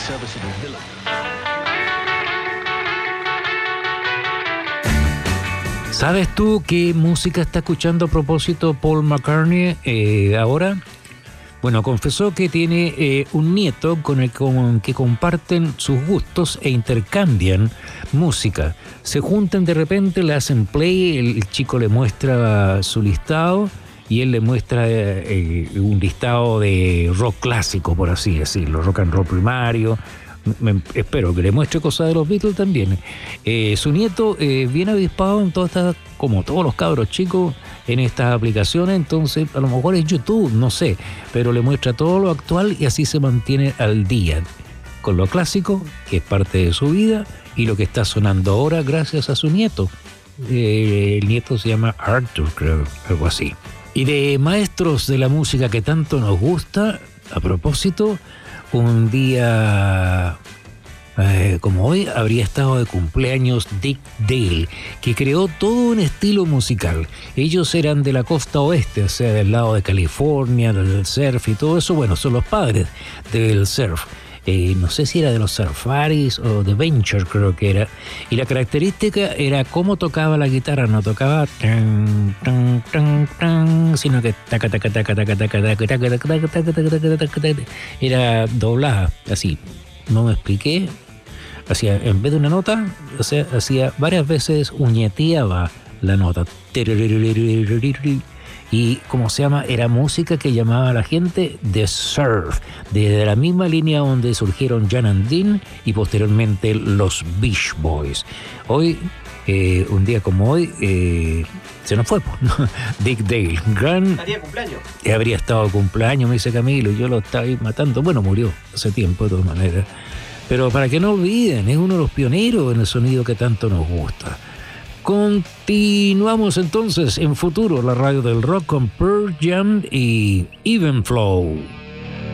serviceable villain. ¿Sabes tú qué música está escuchando a propósito Paul McCartney ahora? Bueno, confesó que tiene un nieto con el que comparten sus gustos e intercambian música. Se juntan de repente, le hacen play, el chico le muestra su listado y él le muestra un listado de rock clásico, por así decirlo, rock and roll primario. Espero que le muestre cosas de los Beatles también. Su nieto viene avispado en todas estas, como todos los cabros chicos, en estas aplicaciones, entonces a lo mejor es YouTube, no sé, pero le muestra todo lo actual y así se mantiene al día con lo clásico, que es parte de su vida, y lo que está sonando ahora gracias a su nieto. El nieto se llama Arthur, creo, algo así. Y de maestros de la música que tanto nos gusta, a propósito, un día como hoy habría estado de cumpleaños Dick Dale, que creó todo un estilo musical. Ellos eran de la costa oeste, o sea, del lado de California, del surf y todo eso. Bueno, son los padres del surf. No sé si era de los Surfaris o de Venture, creo que era. Y la característica era cómo tocaba la guitarra. No tocaba tan, tan, tan, tan, sino que taca, taca, taca, taca, taca, taca, taca, taca, taca, taca, taca, taca, taca, era doblada, así. No me expliqué. Hacía, en vez de una nota, o sea, hacía varias veces, uñeteaba la nota. Y, ¿cómo se llama? Era música que llamaba a la gente de surf, de la misma línea donde surgieron Jan and Dean y posteriormente los Beach Boys. Hoy, un día como hoy, se nos fue, ¿no? Dick Dale, gran... ¿Estaría cumpleaños? Habría estado de cumpleaños, me dice Camilo, yo lo estaba matando. Bueno, murió hace tiempo, de todas maneras. Pero para que no olviden, es uno de los pioneros en el sonido que tanto nos gusta. Continuamos entonces en Futuro, la radio del rock con Pearl Jam y Even Flow.